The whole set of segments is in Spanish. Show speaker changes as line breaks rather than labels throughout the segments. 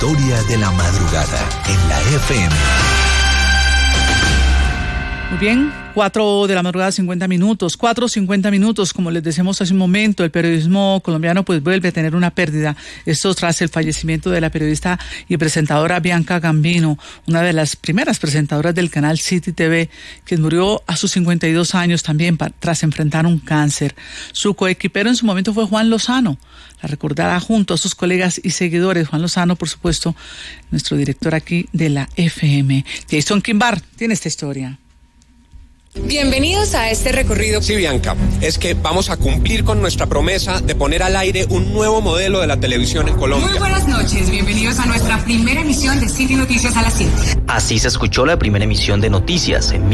Historia de la madrugada en la FM.
Muy bien, 4 de la madrugada, 50 minutos, 4:50 minutos, como les decíamos hace un momento, el periodismo colombiano pues vuelve a tener una pérdida, esto tras el fallecimiento de la periodista y presentadora Bianca Gambino, una de las primeras presentadoras del canal City TV, que murió a sus 52 años también tras enfrentar un cáncer. Su coequipero en su momento fue Juan Lozano, la recordará junto a sus colegas y seguidores. Juan Lozano, por supuesto, nuestro director aquí de la FM. Jason Kimbar tiene esta historia.
Bienvenidos a este recorrido.
Sí, Bianca, es que vamos a cumplir con nuestra promesa de poner al aire un nuevo modelo de la televisión en Colombia.
Muy buenas noches, bienvenidos a nuestra primera emisión de City Noticias a las 7.
Así se escuchó la primera emisión de noticias en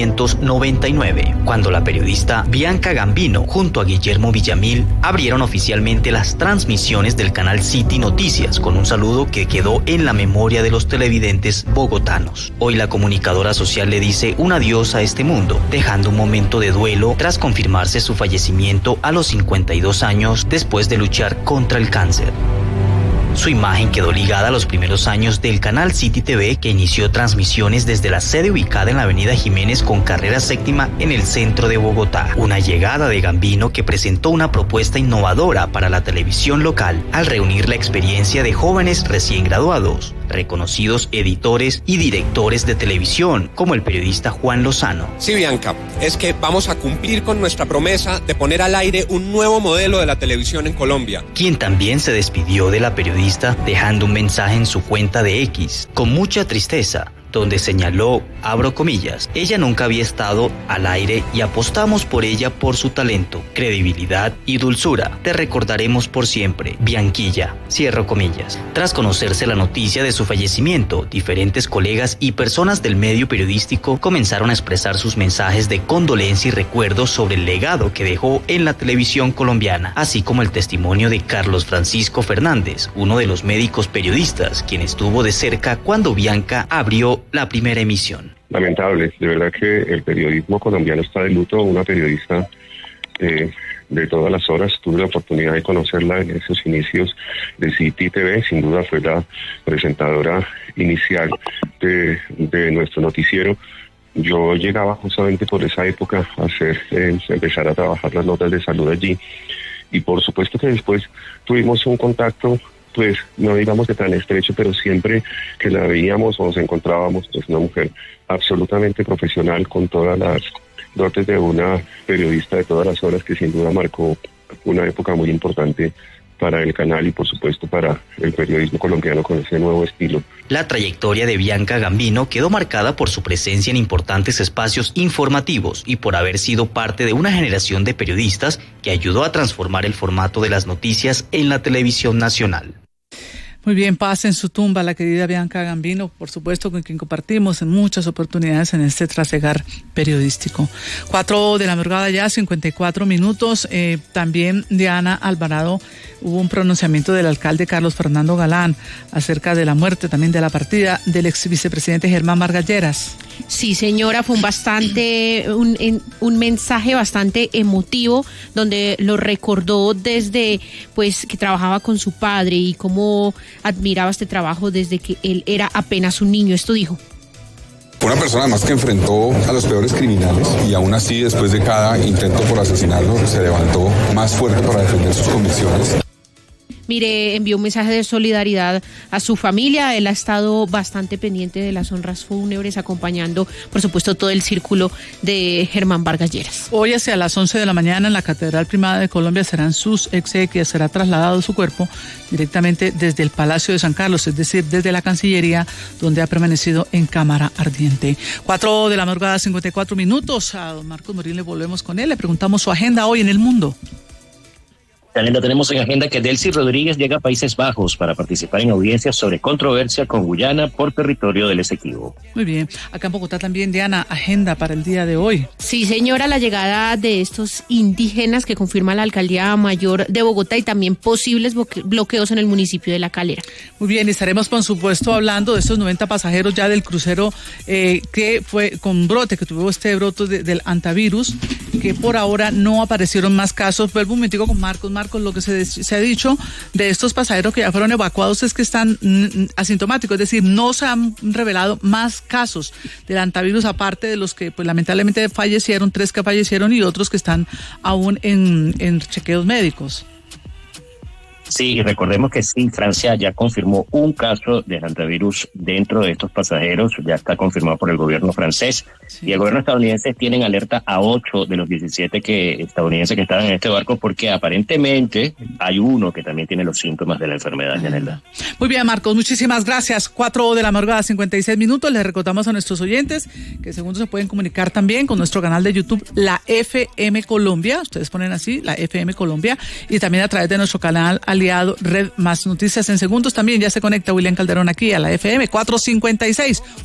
1999, cuando la periodista Bianca Gambino junto a Guillermo Villamil abrieron oficialmente las transmisiones del canal City Noticias con un saludo que quedó en la memoria de los televidentes bogotanos. Hoy la comunicadora social le dice un adiós a este mundo, dejando un momento de duelo tras confirmarse su fallecimiento a los 52 años después de luchar contra el cáncer. Su imagen quedó ligada a los primeros años del canal City TV, que inició transmisiones desde la sede ubicada en la avenida Jiménez con carrera séptima en el centro de Bogotá. Una llegada de Gambino que presentó una propuesta innovadora para la televisión local al reunir la experiencia de jóvenes recién graduados, reconocidos editores y directores de televisión, como el periodista Juan Lozano.
Sí, Bianca, es que vamos a cumplir con nuestra promesa de poner al aire un nuevo modelo de la televisión en Colombia.
Quien también se despidió de la periodista dejando un mensaje en su cuenta de X, con mucha tristeza, donde señaló, abro comillas, ella nunca había estado al aire y apostamos por ella por su talento, credibilidad y dulzura. Te recordaremos por siempre, Bianquilla, cierro comillas. Tras conocerse la noticia de su fallecimiento, diferentes colegas y personas del medio periodístico comenzaron a expresar sus mensajes de condolencia y recuerdos sobre el legado que dejó en la televisión colombiana, así como el testimonio de Carlos Francisco Fernández, uno de los médicos periodistas, quien estuvo de cerca cuando Bianca abrió la primera emisión.
Lamentable, de verdad que el periodismo colombiano está de luto. Una periodista de todas las horas, tuve la oportunidad de conocerla en esos inicios de City TV, sin duda fue la presentadora inicial de nuestro noticiero. Yo llegaba justamente por esa época a empezar a trabajar las notas de salud allí, y por supuesto que después tuvimos un contacto, pues no digamos que tan estrecho, pero siempre que la veíamos o nos encontrábamos, pues una mujer absolutamente profesional con todas las dotes de una periodista de todas las horas, que sin duda marcó una época muy importante para el canal y por supuesto para el periodismo colombiano con ese nuevo estilo.
La trayectoria de Bianca Gambino quedó marcada por su presencia en importantes espacios informativos y por haber sido parte de una generación de periodistas que ayudó a transformar el formato de las noticias en la televisión nacional.
Muy bien, paz en su tumba la querida Bianca Gambino, por supuesto con quien compartimos en muchas oportunidades en este trasegar periodístico. 4 de la madrugada ya, 54 minutos. También Diana Alvarado, hubo un pronunciamiento del alcalde Carlos Fernando Galán acerca de la muerte, también de la partida del ex vicepresidente Germán Vargas Lleras.
Sí, señora, fue un mensaje bastante emotivo, donde lo recordó desde pues que trabajaba con su padre y cómo admiraba este trabajo desde que él era apenas un niño. Esto dijo.
Una persona además que enfrentó a los peores criminales y aún así, después de cada intento por asesinarlo, se levantó más fuerte para defender sus convicciones.
Mire, envió un mensaje de solidaridad a su familia. Él ha estado bastante pendiente de las honras fúnebres, acompañando, por supuesto, todo el círculo de Germán Vargas Lleras.
Hoy hacia las 11 de la mañana en la Catedral Primada de Colombia serán sus exequias. Será trasladado su cuerpo directamente desde el Palacio de San Carlos, es decir, desde la Cancillería, donde ha permanecido en cámara ardiente. 4 de la madrugada, 54 minutos. A don Marcos Morín le volvemos con él. Le preguntamos su agenda hoy en el mundo.
También tenemos en agenda que Delcy Rodríguez llega a Países Bajos para participar en audiencias sobre controversia con Guyana por territorio del Esequibo.
Muy bien. Acá en Bogotá también, Diana, agenda para el día de hoy.
Sí, señora, la llegada de estos indígenas que confirma la Alcaldía Mayor de Bogotá y también posibles bloqueos en el municipio de La Calera.
Muy bien, estaremos por supuesto hablando de estos 90 pasajeros ya del crucero que fue con brote, que tuvo este brote del antivirus, que por ahora no aparecieron más casos. Vuelvo un momentico con Marcos. Marcos, lo que se ha dicho de estos pasajeros que ya fueron evacuados es que están asintomáticos, es decir, no se han revelado más casos del hantavirus, aparte de los que pues lamentablemente fallecieron, 3 que fallecieron y otros que están aún en chequeos médicos.
Sí, y recordemos que sí, Francia ya confirmó un caso de hantavirus dentro de estos pasajeros, ya está confirmado por el gobierno francés, sí. Y el gobierno estadounidense tiene alerta a 8 de los 17 estadounidenses que estaban en este barco, porque aparentemente hay uno que también tiene los síntomas de la enfermedad, Yanelda.
Muy bien, Marcos, muchísimas gracias. 4 de la madrugada, 56 minutos. Les recordamos a nuestros oyentes que segundo se pueden comunicar también con nuestro canal de YouTube, la FM Colombia, ustedes ponen así, la FM Colombia, y también a través de nuestro canal aliado Red Más Noticias en Segundos. También ya se conecta William Calderón aquí a la FM 456.